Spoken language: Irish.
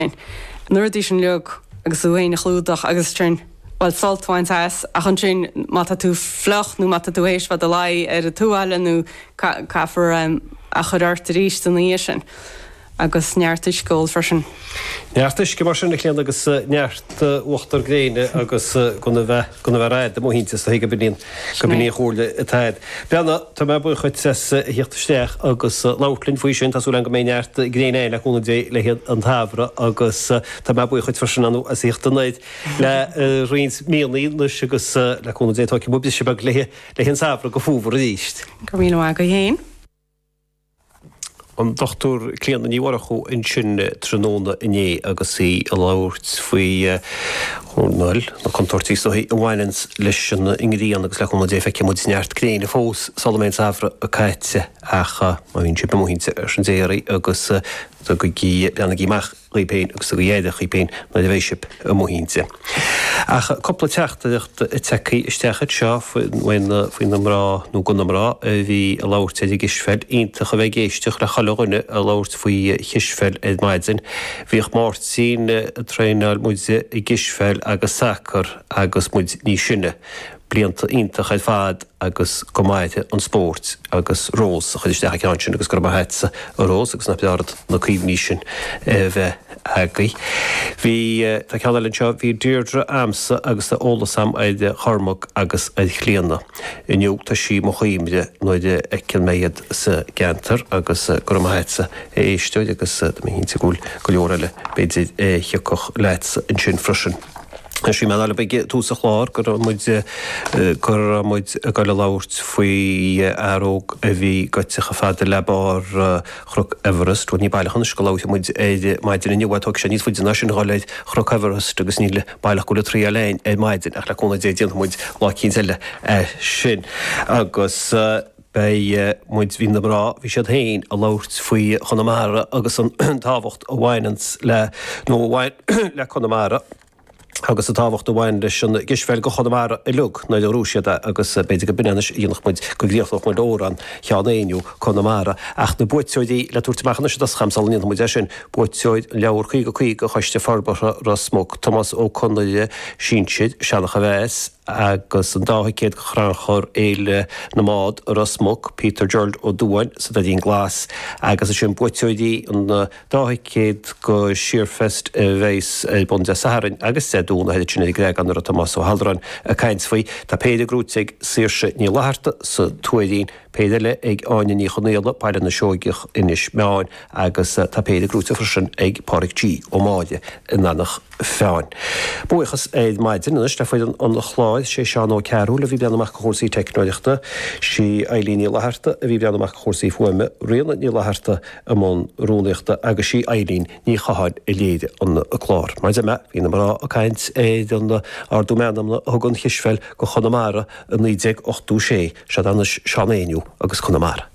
Nuair dí sin leog agus uhéine chlúdach agus trin bhil soltáin as a chun sin mata tú floch nó mata tú éis fad a lai ar a túáile nó caafar a chuirta ríist an níos sin agus neartta scóil farsin. Neartas go mar sinna chéan agus neart uachtar gréine agus gona bheith réid am móhíntas a go bíon chóirla a taid. Beanna tá mé bu chuid hiochttasteach agus láirlinn faoi sin tasú an go mé neart gréine le chuna dé le an tabhra agus tá mé bu chuid farsin anú a íochttaid le rins mílíí leis agus le chuna dé tá bubbi se bag le hen sabra go fúhar ríist. Go mí a go héin. An dochtúr cléan na níhharachú in sin tróna iné agus í a láirt faoi húnáil na contortíí bhhainens leis an ingríon agus le chuna dé feice mu neart cléine fós Salomén Safra a caiite acha má hín si bemóhínte ar an déirí agus go beanna gíach ripéin agus go dhéidir chipéin na bhéisip a móhínte. Acha coppla teachta teí isteachad seo faoin namrá nó go namrá a bhí a láirte i gisfeil ionintach a bheith géisteach le chailehine a láirt faoi hisfeil ed maidin. Bhíoh máirt sin a tréáil muide i gisfeil agus sacr agus muid ní sinne. Blianta ionintach ag fad agus gomáide an spórt agus rós a chuisteach an sin agus go heitsa a rós agus na bearad na cuimhní sin bheith agaí. Bhí tá ceann seo bhí dúirdre amsa agus tá ólasam éide chormach agus éid chléanna. Inniu tá sí mo chuimide nóide ecin méiad sa gentar agus go heitsa éisteid agus hínta gúil go leorile beidir hiicoch leitsa in sin frisin. Sí me le beige túsa chlár gur muid go le láirt faoi aróg a bhí goitecha fada lebár chrug Everest, ní bailachan go láte muid éide maidir inniuhatóg sé níos fuidir sin gáid chrug Everest agus níle bailach go trí lein é maidin ach le chuna déon muid lá cín eile sin agus Bei muid hí na brá bhí siad hain a láirt faoi Chonamara agus an táhacht a bhhainans le nó bhhain le Conamara. Agus a táhacht a bhhain leis an gisfeil go Chonamara i lug na Rúisiada agus beidir go binneis íonach muid go gríochtach muid óran cheanéinú Conamara ach na buitseoidí le túirtamachna se as chamsalíon muid sin buitseoid leabhar chuig go choiste farbara rasmog Thomas ó Connaile sinseid seannach a bheits agus an dáthicéad go chranchor éile na mád rasmog Peter Gerald ó Dúhain sa dtíon glas agus a sin buitseoidí an dáthicéad go Shearfest bhéis Bonde Saharin agus dúna heidir sinna Greg an a Thomas ó Haldaran a caiins faoi tá péidir grúteigh saoirse ní leharta sa tuaidín péidirle ag áine ní chonéile páile na seoigich inis meáin agus tá péidir grúte frisin ag Páric G ó máide in annach feáin. Buchas éid maidin is le foiid an chláid sé seán ó cearú le bhí beanamach chósaí teicnoideachta sí élíní leharta a bhí beanamach chósaí fuime réanna ní leharta am rúneachta agus sí élín ní chaáid i léide an chlár. Mar me hí na marrá a caiint éid an ardúmenamna thugann hisfeil go Chonamara a 1986 se anna seanéinú agus Conamara.